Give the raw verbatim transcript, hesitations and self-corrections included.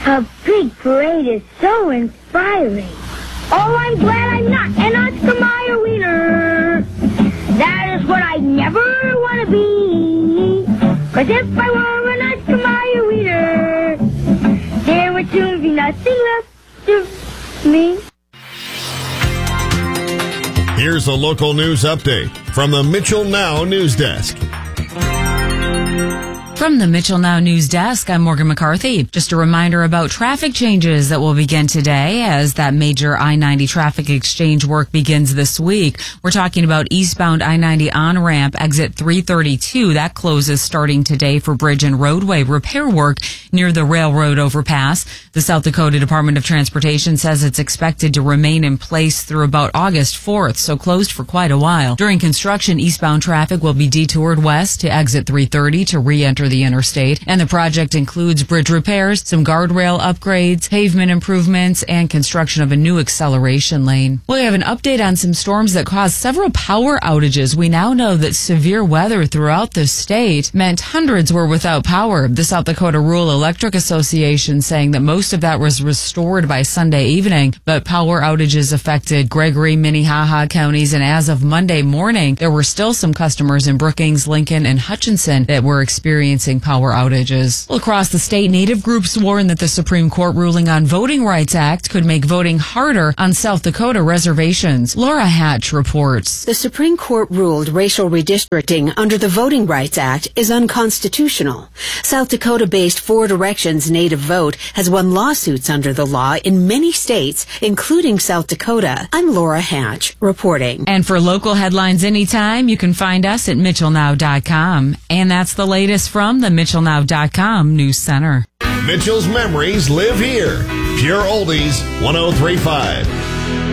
A big parade is so inspiring. Oh, I'm glad I'm not an Oscar Mayer wiener. That is what I never want to be. Cause if I were an Oscar Mayer wiener, there would soon be nothing left of me. Here's a local news update from the Mitchell Now News Desk. From the Mitchell Now News Desk, I'm Morgan McCarthy. Just a reminder about traffic changes that will begin today as that major I ninety traffic exchange work begins this week. We're talking about eastbound I ninety on-ramp, exit three thirty-two. That closes starting today for bridge and roadway repair work near the railroad overpass. The South Dakota Department of Transportation says it's expected to remain in place through about August fourth, so closed for quite a while. During construction, eastbound traffic will be detoured west to exit three thirty to re-enter the interstate, and the project includes bridge repairs, some guardrail upgrades, pavement improvements, and construction of a new acceleration lane. We have an update on some storms that caused several power outages. We now know that severe weather throughout the state meant hundreds were without power. The South Dakota Rural Electric Association saying that most of that was restored by Sunday evening, but power outages affected Gregory, Minnehaha counties, and as of Monday morning, there were still some customers in Brookings, Lincoln, and Hutchinson that were experiencing power outages. Well, across the state, Native groups warn that the Supreme Court ruling on Voting Rights Act could make voting harder on South Dakota reservations. Laura Hatch reports. The Supreme Court ruled racial redistricting under the Voting Rights Act is unconstitutional. South Dakota-based Four Directions Native Vote has won lawsuits under the law in many states, including South Dakota. I'm Laura Hatch reporting. And for local headlines anytime, you can find us at mitchell now dot com. And that's the latest from the mitchell now dot com News Center. Mitchell's memories live here. Pure Oldies, one oh three point five.